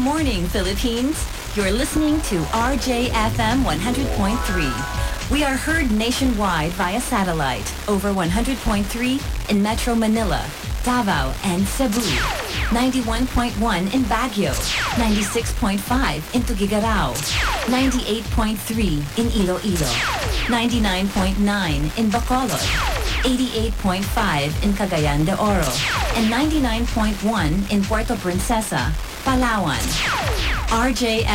morning, Philippines. You're listening to RJFM 100.3. We are heard nationwide via satellite over 100.3 in Metro Manila, Davao, and Cebu. 91.1 in Baguio, 96.5 in Tuguegarao, 98.3 in Iloilo, 99.9 in Bacolod, 88.5 in Cagayan de Oro, and 99.1 in Puerto Princesa, Palawan. RJ